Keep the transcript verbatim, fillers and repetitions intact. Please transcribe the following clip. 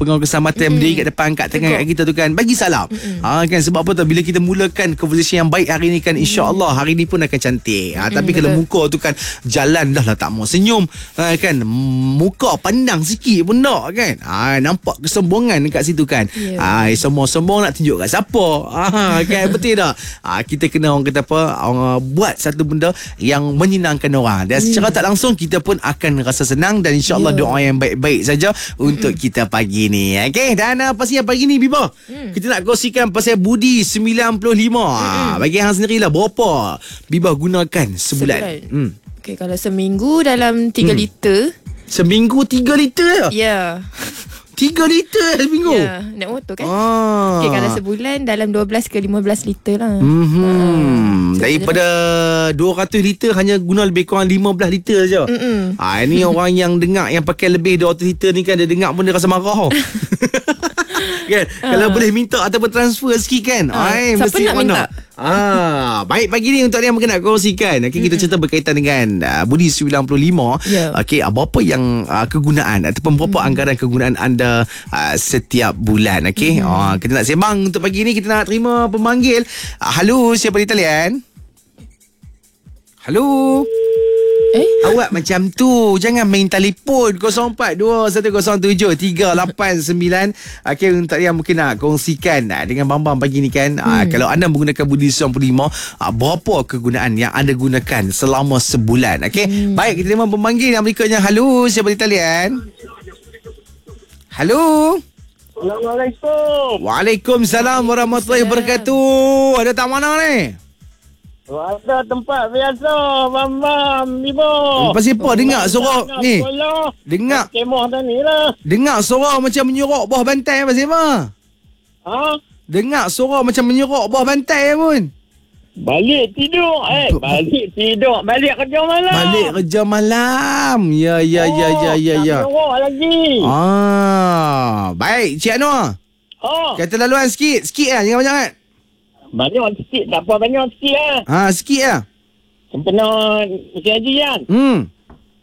pengawal keselamatan mm-hmm. berdiri kat depan, kat tengah kat kita tu kan, bagi salam. Mm-hmm. Ha, kan sebab apa tu, bila kita mulakan conversation yang baik hari ni kan, insya-Allah hari ni pun akan cantik. Ha, mm-hmm. tapi kalau muka tu kan jalan dah lah tak mau senyum, ha, kan muka pandang sikit pun tak kan. Ha, nampak kesombongan dekat situ kan. Yeah. Ha, sombong-sombong nak tunjuk kat siapa. Ha, kan betul tak? Ha, kita kena orang kata apa, orang buat satu benda yang menyenangkan orang, dan secara mm. tak langsung kita pun akan rasa senang, dan insya-Allah yeah. doa yang baik-baik saja untuk mm. kita pagi ni. Okey, dan apa uh, yang pagi ni Biba? Mm. Kita nak kongsikan pasal Budi sembilan puluh lima. Mm. Bagi hang sendirilah berapa Biba gunakan sebulan? sebulan. Hmm. Okey, kalau seminggu dalam tiga hmm. liter. Seminggu tiga liter? Ya. Yeah. tiga liter seminggu? Ya, naik motor kan. Ah. Okey, kalau sebulan dalam dua belas ke lima belas liter lah. Mm-hmm. Ah. Daripada dua ratus liter hanya guna lebih kurang lima belas liter je. Mm-mm. Ah, ini orang yang dengar yang pakai lebih dua ratus liter ni kan, dia dengar pun dia rasa marah. Kan? Uh. Kalau boleh minta ataupun transfer sikit kan. Uh. Ay, Siapa mesti nak mana? minta? Ah, baik pagi ni untuk yang mungkin nak kongsikan. Okay, mm-hmm. kita cerita berkaitan dengan uh, Budi sembilan puluh lima. Yeah. Okey, uh, berapa yang uh, kegunaan ataupun berapa mm-hmm. anggaran kegunaan anda uh, setiap bulan. Okey. Mm-hmm. Uh, kita nak sembang untuk pagi ni, kita nak terima pemanggil. Uh, halo, siapa di talian? Halo. Eh? Awak macam tu, jangan main telefon. Kosong empat dua satu kosong tujuh tiga lapan sembilan. Okay, untuk yang mungkin nak kongsikan dengan Bambang pagi ni kan, hmm. kalau anda menggunakan Budi sembilan puluh lima, berapa kegunaan yang anda gunakan selama sebulan. Okay, hmm. baik, kita terima pemanggil yang berikutnya. Halo, siapa di talian? Halo. Assalamualaikum. Waalaikumsalam warahmatullahi wabarakatuh. Ada tak mana ni? Ada tempat biasa, Bambam, Ibu. Lepas apa dengar suara ni? Dengar kemah dah ni lah. Dengar suara macam menyerok bawah bantai pasal apa? Ha? Dengar suara macam menyerok bawah bantai pun. Balik tidur. Eh, balik tidur. Balik kerja malam. Balik kerja malam. Ya, ya, ya, ya, ya, ya. Tak menyerok lagi. Ah, baik, Cik Anwar. Ha. Kata laluan sikit, sikit lah, jangan banyak kan? Banyak sikit, tak apa banyak sikit lah. Ha, sikit lah. Sempena Musim Haji kan? Hmm.